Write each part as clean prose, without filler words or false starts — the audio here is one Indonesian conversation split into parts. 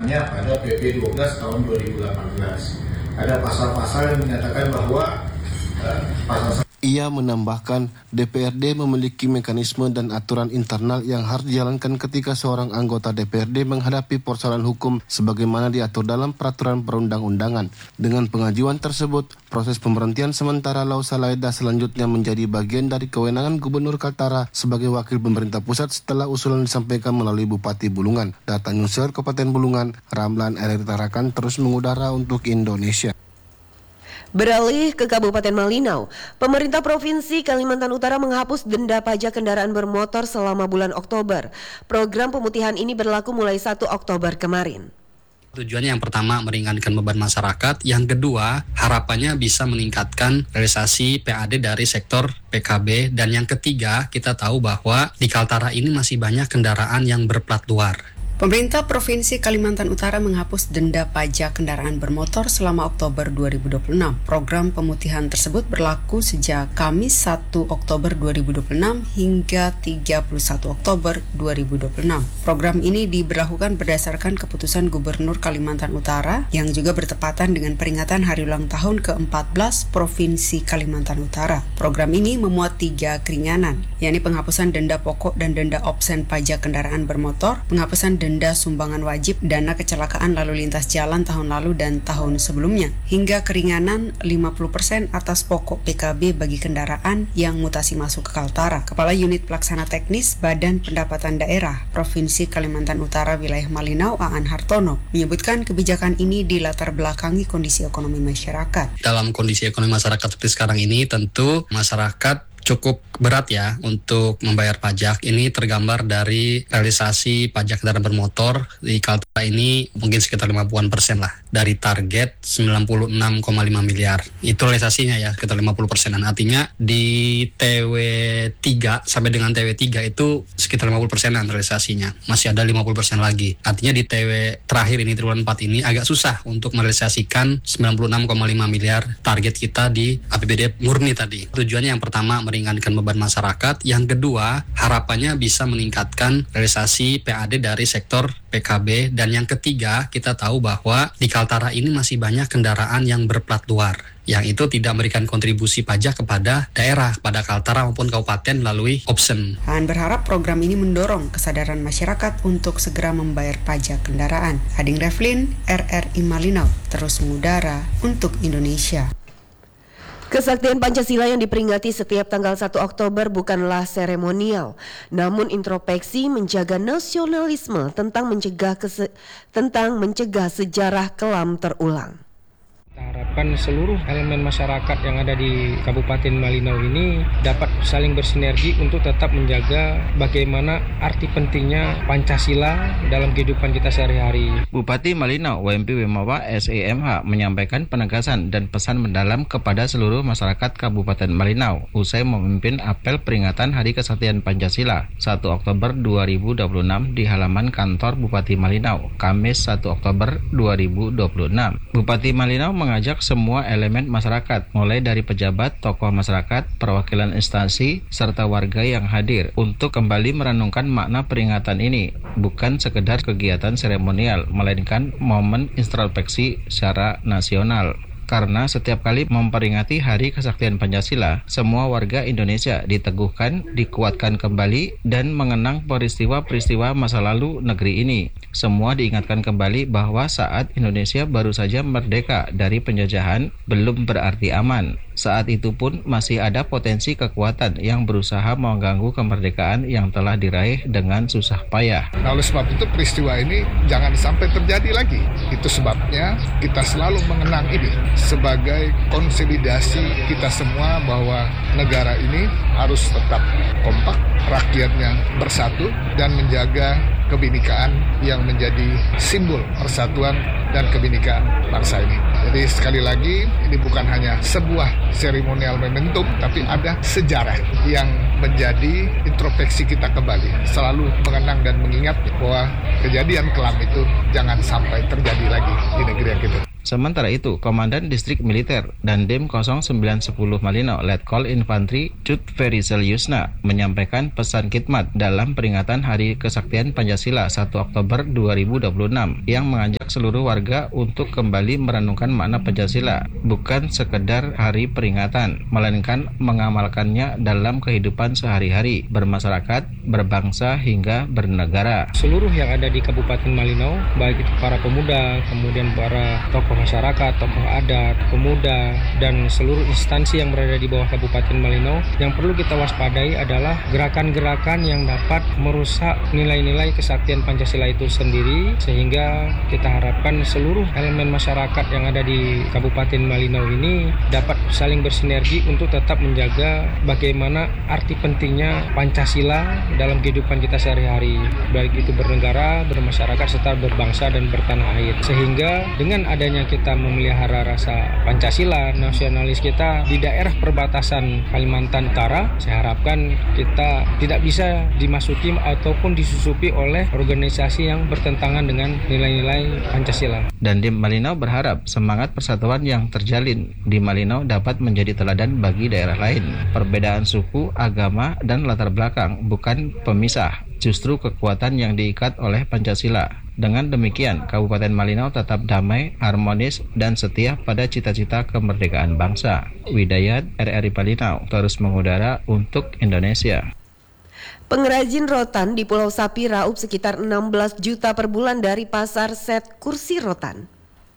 Misalnya pada PP 12 tahun 2018 ada pasal-pasal yang menyatakan bahwa Ia menambahkan, DPRD memiliki mekanisme dan aturan internal yang harus dijalankan ketika seorang anggota DPRD menghadapi persoalan hukum sebagaimana diatur dalam peraturan perundang-undangan. Dengan pengajuan tersebut, proses pemberhentian sementara Lausa Laida selanjutnya menjadi bagian dari kewenangan Gubernur Kaltara sebagai wakil pemerintah pusat setelah usulan disampaikan melalui Bupati Bulungan. Data Newsroom Kabupaten Bulungan, Ramlan Elir Tarakan terus mengudara untuk Indonesia. Beralih ke Kabupaten Malinau, pemerintah Provinsi Kalimantan Utara menghapus denda pajak kendaraan bermotor selama bulan Oktober. Program pemutihan ini berlaku mulai 1 Oktober kemarin. Tujuannya yang pertama meringankan beban masyarakat, yang kedua harapannya bisa meningkatkan realisasi PAD dari sektor PKB, dan yang ketiga kita tahu bahwa di Kaltara ini masih banyak kendaraan yang berplat luar. Pemerintah Provinsi Kalimantan Utara menghapus denda pajak kendaraan bermotor selama Oktober 2026. Program pemutihan tersebut berlaku sejak Kamis 1 Oktober 2026 hingga 31 Oktober 2026. Program ini diberlakukan berdasarkan keputusan Gubernur Kalimantan Utara yang juga bertepatan dengan peringatan Hari Ulang Tahun ke-14 Provinsi Kalimantan Utara. Program ini memuat 3 keringanan, yakni penghapusan denda pokok dan denda absen pajak kendaraan bermotor, penghapusan denda sumbangan wajib dana kecelakaan lalu lintas jalan tahun lalu dan tahun sebelumnya, hingga keringanan 50% atas pokok PKB bagi kendaraan yang mutasi masuk ke Kaltara. Kepala Unit Pelaksana Teknis Badan Pendapatan Daerah Provinsi Kalimantan Utara Wilayah Malinau, Aan Hartono, menyebutkan kebijakan ini dilatar belakangi kondisi ekonomi masyarakat. Dalam kondisi ekonomi masyarakat seperti sekarang ini, tentu masyarakat cukup berat ya untuk membayar pajak. Ini tergambar dari realisasi pajak kendaraan bermotor di Kaltara ini mungkin sekitar 50% lah dari target 96,5 miliar. Itu realisasinya ya sekitar 50%. Artinya di TW3 sampai dengan TW3 itu sekitar 50%-an realisasinya. Masih ada 50% lagi. Artinya di TW terakhir ini triwulan 4 ini agak susah untuk merealisasikan 96,5 miliar target kita di APBD murni tadi. Tujuannya yang pertama meringankan beban masyarakat, yang kedua harapannya bisa meningkatkan realisasi PAD dari sektor PKB, dan yang ketiga kita tahu bahwa di Kaltara ini masih banyak kendaraan yang berplat luar yang itu tidak memberikan kontribusi pajak kepada daerah, pada Kaltara maupun kabupaten melalui option. Han berharap program ini mendorong kesadaran masyarakat untuk segera membayar pajak kendaraan. Hading Reflin, RRI Malinau, terus mengudara untuk Indonesia. Kesaktian Pancasila yang diperingati setiap tanggal 1 Oktober bukanlah seremonial, namun introspeksi menjaga nasionalisme tentang mencegah sejarah kelam terulang. Harapkan seluruh elemen masyarakat yang ada di Kabupaten Malinau ini dapat saling bersinergi untuk tetap menjaga bagaimana arti pentingnya Pancasila dalam kehidupan kita sehari-hari. Bupati Malinau WMP Wemawa SEMH menyampaikan penegasan dan pesan mendalam kepada seluruh masyarakat Kabupaten Malinau usai memimpin apel peringatan Hari Kesaktian Pancasila 1 Oktober 2026 di halaman kantor Bupati Malinau, Kamis 1 Oktober 2026. Bupati Malinau mengajak semua elemen masyarakat, mulai dari pejabat, tokoh masyarakat, perwakilan instansi, serta warga yang hadir untuk kembali merenungkan makna peringatan ini, bukan sekedar kegiatan seremonial, melainkan momen introspeksi secara nasional. Karena setiap kali memperingati Hari Kesaktian Pancasila, semua warga Indonesia diteguhkan, dikuatkan kembali, dan mengenang peristiwa-peristiwa masa lalu negeri ini. Semua diingatkan kembali bahwa saat Indonesia baru saja merdeka dari penjajahan, belum berarti aman. Saat itu pun masih ada potensi kekuatan yang berusaha mengganggu kemerdekaan yang telah diraih dengan susah payah. Nah, oleh sebab itu peristiwa ini jangan sampai terjadi lagi. Itu sebabnya kita selalu mengenang ini sebagai konsolidasi kita semua bahwa negara ini harus tetap kompak, rakyatnya bersatu, dan menjaga kebinekaan yang menjadi simbol persatuan dan kebinekaan bangsa ini. Jadi sekali lagi, ini bukan hanya sebuah seremonial momentum, tapi ada sejarah yang menjadi introspeksi kita kembali. Selalu mengenang dan mengingat bahwa kejadian kelam itu jangan sampai terjadi lagi di negeri yang kita. Sementara itu, Komandan Distrik Militer Dandim 0910 Malinau Letkol Infantri Cut Ferisel Yusna menyampaikan pesan khidmat dalam peringatan Hari Kesaktian Pancasila 1 Oktober 2026 yang mengajak mengajak seluruh warga untuk kembali merenungkan makna Pancasila, bukan sekedar hari peringatan, melainkan mengamalkannya dalam kehidupan sehari-hari, bermasyarakat, berbangsa, hingga bernegara. Seluruh yang ada di Kabupaten Malinau, baik itu para pemuda, kemudian para tokoh masyarakat, tokoh adat, pemuda, dan seluruh instansi yang berada di bawah Kabupaten Malinau, yang perlu kita waspadai adalah gerakan-gerakan yang dapat merusak nilai-nilai kesaktian Pancasila itu sendiri, sehingga kita harapkan seluruh elemen masyarakat yang ada di Kabupaten Malinau ini dapat saling bersinergi untuk tetap menjaga bagaimana arti pentingnya Pancasila dalam kehidupan kita sehari-hari, baik itu bernegara, bermasyarakat, serta berbangsa dan bertanah air. Sehingga dengan adanya kita memelihara rasa Pancasila, nasionalis kita di daerah perbatasan Kalimantan Utara, saya harapkan kita tidak bisa dimasuki ataupun disusupi oleh organisasi yang bertentangan dengan nilai-nilai Pancasila. Dan di Malinau berharap semangat persatuan yang terjalin di Malinau dapat menjadi teladan bagi daerah lain. Perbedaan suku, agama, dan latar belakang bukan pemisah, justru kekuatan yang diikat oleh Pancasila. Dengan demikian, Kabupaten Malinau tetap damai, harmonis, dan setia pada cita-cita kemerdekaan bangsa. Widayat, RRI Malinau, terus mengudara untuk Indonesia. Pengrajin rotan di Pulau Sapi raup sekitar 16 juta per bulan dari pasar set kursi rotan.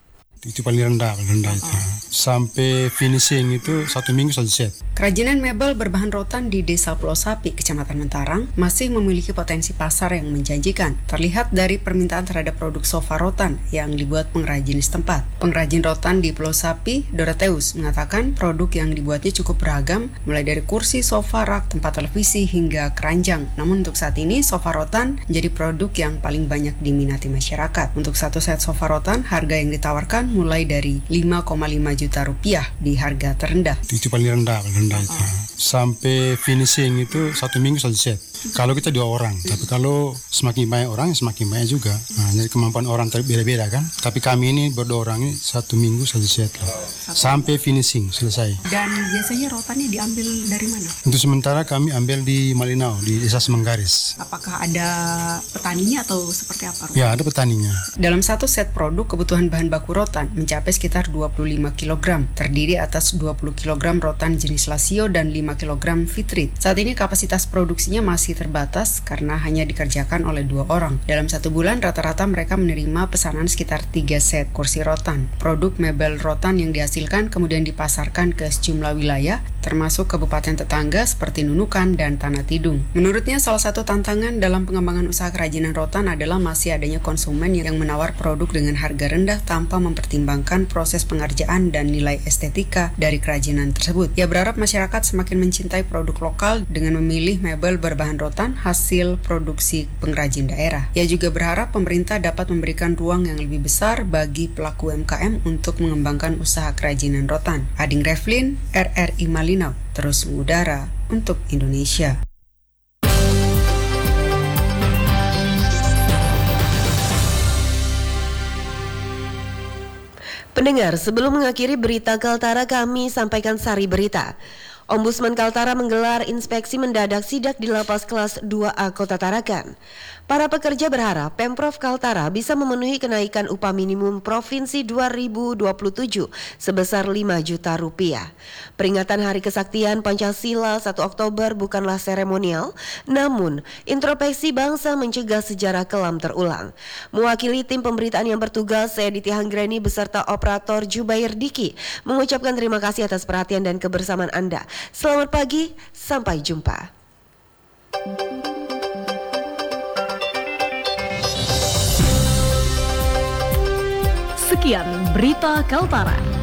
Itu paling rendah itu. Sampai finishing itu 1 minggu 1 set. Kerajinan mebel berbahan rotan di Desa Pulau Sapi, Kecamatan Mentarang, masih memiliki potensi pasar yang menjanjikan. Terlihat dari permintaan terhadap produk sofa rotan yang dibuat pengrajin setempat. Pengrajin rotan di Pulau Sapi, Doroteus, mengatakan produk yang dibuatnya cukup beragam, mulai dari kursi, sofa, rak, tempat televisi, hingga keranjang. Namun untuk saat ini, sofa rotan menjadi produk yang paling banyak diminati masyarakat. Untuk satu set sofa rotan, harga yang ditawarkan mulai dari 5,5 juta rupiah di harga terendah. Itu paling rendah itu. Sampai finishing itu 1 minggu 1 set. Kalau kita 2 orang, tapi kalau semakin banyak orang semakin banyak juga. Jadi kemampuan orang beda-beda kan. Tapi kami ini berdua orang ini 1 minggu 1 set lah. Sampai finishing selesai. Dan biasanya rotannya diambil dari mana? Untuk sementara kami ambil di Malinau, di Desa Semenggaris. Apakah ada petaninya atau seperti apa? Ya, ada petaninya. Dalam satu set produk, kebutuhan bahan baku rotan mencapai sekitar 25 kg, terdiri atas 20 kg rotan jenis lasio dan 5 kg fitrit. Saat ini kapasitas produksinya masih terbatas karena hanya dikerjakan oleh 2 orang. Dalam 1 bulan, rata-rata mereka menerima pesanan sekitar 3 set kursi rotan. Produk mebel rotan yang dihasilkan kemudian dipasarkan ke sejumlah wilayah, termasuk kabupaten tetangga seperti Nunukan dan Tanah Tidung. Menurutnya, salah satu tantangan dalam pengembangan usaha kerajinan rotan adalah masih adanya konsumen yang menawar produk dengan harga rendah tanpa mempertimbangkan proses pengerjaan dan nilai estetika dari kerajinan tersebut. Ia berharap masyarakat semakin mencintai produk lokal dengan memilih mebel berbahan rotan hasil produksi pengrajin daerah. Ia juga berharap pemerintah dapat memberikan ruang yang lebih besar bagi pelaku UMKM untuk mengembangkan usaha kerajinan rotan. Ading Revlin, RRI Malinau, terus mengudara untuk Indonesia. Pendengar, sebelum mengakhiri berita Kaltara, kami sampaikan sari berita. Ombudsman Kaltara menggelar inspeksi mendadak sidak di Lapas Kelas 2A Kota Tarakan. Para pekerja berharap Pemprov Kaltara bisa memenuhi kenaikan upah minimum Provinsi 2027 sebesar 5 juta rupiah. Peringatan Hari Kesaktian Pancasila 1 Oktober bukanlah seremonial, namun introspeksi bangsa mencegah sejarah kelam terulang. Mewakili tim pemberitaan yang bertugas, saya Ditya Hanggreni beserta operator Jubair Diki mengucapkan terima kasih atas perhatian dan kebersamaan Anda. Selamat pagi, sampai jumpa. Sekian berita Kaltara.